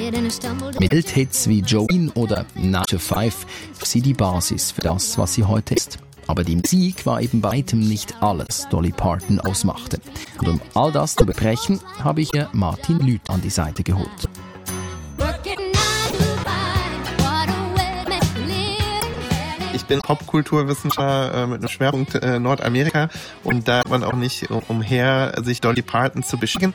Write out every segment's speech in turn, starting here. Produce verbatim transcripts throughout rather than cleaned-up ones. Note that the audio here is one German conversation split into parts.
Mit Hits wie Jolene oder nine to five ist sie die Basis für das, was sie heute ist. Aber die Musik war eben bei weitem nicht alles Dolly Parton ausmachte. Und um all das zu besprechen, habe ich ihr Martin Lüth an die Seite geholt. Ich bin Popkulturwissenschaftler äh, mit einem Schwerpunkt äh, Nordamerika und da hat man auch nicht umher, sich Dolly Parton zu beschicken.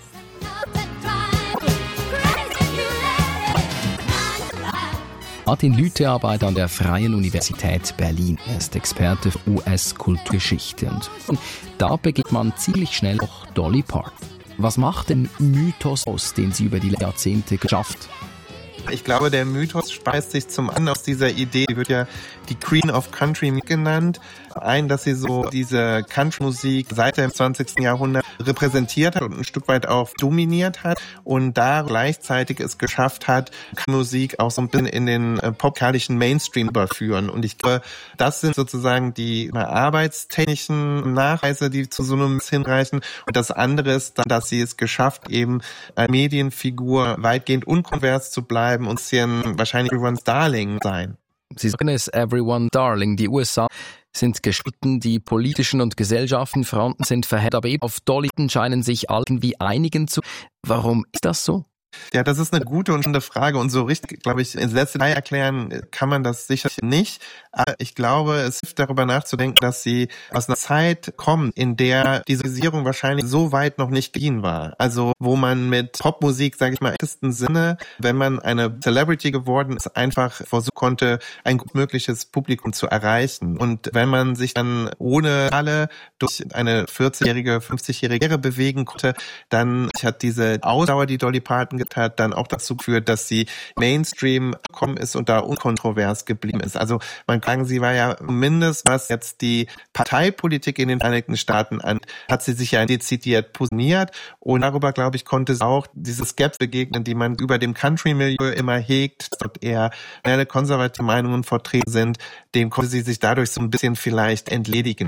Martin Lüth arbeitet an der Freien Universität Berlin. Er ist Experte für U S-Kulturgeschichte. Und da beginnt man ziemlich schnell auch Dolly Parton. Was macht den Mythos aus, den sie über die Jahrzehnte geschafft? Ich glaube, der Mythos speist sich zum einen aus dieser Idee, die wird ja die Queen of Country genannt. Ein, dass sie so diese Country-Musik seit dem zwanzigsten Jahrhundert repräsentiert hat und ein Stück weit auch dominiert hat und da gleichzeitig es geschafft hat, Musik auch so ein bisschen in den popkalischen Mainstream überführen. Und ich glaube, das sind sozusagen die arbeitstechnischen Nachweise, die zu so einem hinreichen. Und das andere ist dann, dass sie es geschafft, eben eine Medienfigur weitgehend unkontrovers zu bleiben und sie wahrscheinlich everyone's Darling sein. Sie sagen es, everyone darling. Die U S A sind gespalten, die politischen und gesellschaftlichen Fronten sind verhärtet, aber eben auf Dolly scheinen sich alle irgendwie einigen zu. Warum ist das so? Ja, das ist eine gute und spannende Frage und so richtig, glaube ich, ins letzte Detail erklären kann man das sicherlich nicht. Aber ich glaube, es hilft darüber nachzudenken, dass sie aus einer Zeit kommen, in der diese Visierung wahrscheinlich so weit noch nicht gediehen war. Also wo man mit Popmusik, sage ich mal, im ältesten Sinne, wenn man eine Celebrity geworden ist, einfach versuchen konnte, ein gut mögliches Publikum zu erreichen. Und wenn man sich dann ohne alle durch eine vierzigjährige, fünfzigjährige Karriere bewegen konnte, dann hat diese Ausdauer, die Dolly Parton hat, dann auch dazu geführt, dass sie Mainstream gekommen ist und da unkontrovers geblieben ist. Also man kann sagen, sie war ja mindestens, was jetzt die Parteipolitik in den Vereinigten Staaten an, hat sie sich ja dezidiert positioniert und darüber, glaube ich, konnte sie auch diese Skepsis begegnen, die man über dem Country-Milieu immer hegt, dass dort eher mehr konservative Meinungen vertreten sind, dem konnte sie sich dadurch so ein bisschen vielleicht entledigen.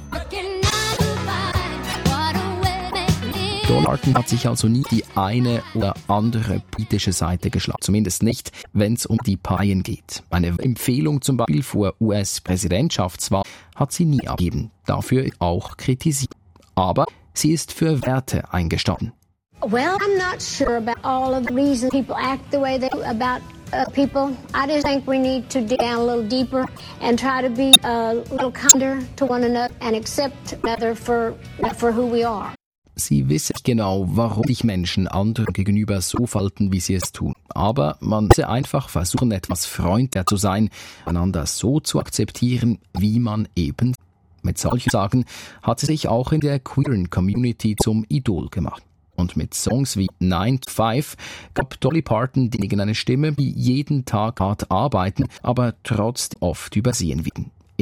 Dolly Parton hat sich also nie die eine oder andere politische Seite geschlagen. Zumindest nicht, wenn es um die Parteien geht. Eine Empfehlung zum Beispiel vor U S-Präsidentschaftswahl hat sie nie abgegeben. Dafür auch kritisiert. Aber sie ist für Werte eingestanden. Well, I'm not sure about all of the reasons people act the way they do about uh, people. I just think we need to dig down a little deeper and try to be a little kinder to one another and accept another for, for who we are. Sie wissen nicht genau, warum sich Menschen anderen gegenüber so verhalten, wie sie es tun. Aber man muss einfach versuchen, etwas freundlicher zu sein, einander so zu akzeptieren, wie man eben. Mit solchen Sagen hat sie sich auch in der queeren Community zum Idol gemacht. Und mit Songs wie nine to five gab Dolly Parton denjenigen eine Stimme, die jeden Tag hart arbeiten, aber trotzdem oft übersehen werden.